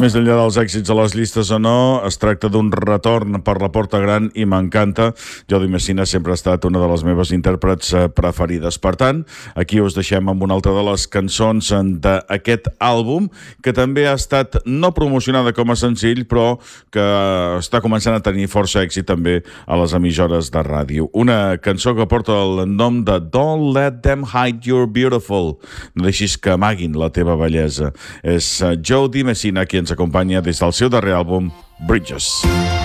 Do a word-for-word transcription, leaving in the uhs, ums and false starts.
Més enllà dels èxits a les llistes o no, es tracta d'un retorn per la porta gran i m'encanta. Jody Messina sempre ha estat una de les meves intèrprets preferides. Per tant, aquí us deixem amb una altra de les cançons d'aquest àlbum, que també ha estat no promocionada com a senzill, però que està començant a tenir força èxit també a les emissores de ràdio. Una cançó que porta el nom de Don't Let Them Hide Your Beautiful. No deixis que amaguin la teva bellesa. És Jody Messina qui ens acompanya des del seu darrer àlbum, Bridges.